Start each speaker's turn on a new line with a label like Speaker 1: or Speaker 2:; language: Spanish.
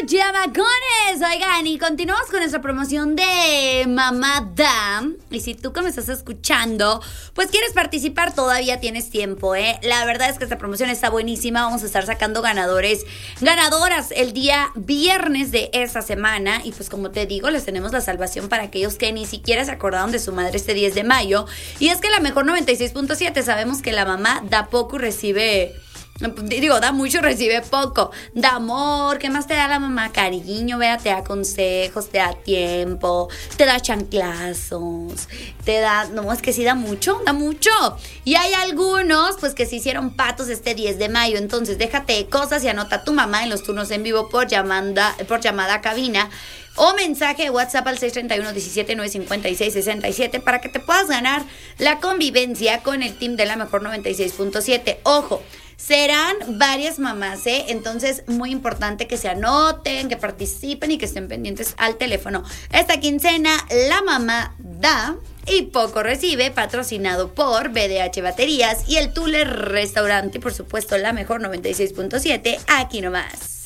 Speaker 1: chamacones. Oigan, y continuamos con nuestra promoción de Mamá Da. Y si tú que me estás escuchando, pues quieres participar, todavía tienes tiempo, ¿eh? La verdad es que esta promoción está buenísima. Vamos a estar sacando ganadoras el día viernes de esta semana. Y pues como te digo, les tenemos la salvación para aquellos que ni siquiera se acordaron de su madre este 10 de mayo. Y es que la mejor 96.7, sabemos que la mamá da poco y recibe... da mucho, recibe poco. Da amor, ¿qué más te da la mamá? Cariño, vea, te da consejos, te da tiempo, te da chanclazos, te da, no, es que sí da mucho. Y hay algunos, pues, que se hicieron patos este 10 de mayo. Entonces, déjate de cosas y anota a tu mamá en los turnos en vivo por llamada a cabina o mensaje de WhatsApp al 631-17-956-67 para que te puedas ganar la convivencia con el team de la mejor 96.7. Ojo, serán varias mamás, ¿eh? Entonces, muy importante que se anoten, que participen y que estén pendientes al teléfono. Esta quincena, la mamá da y poco recibe, patrocinado por BDH Baterías y el Tule Restaurante y, por supuesto, la mejor 96.7, aquí nomás.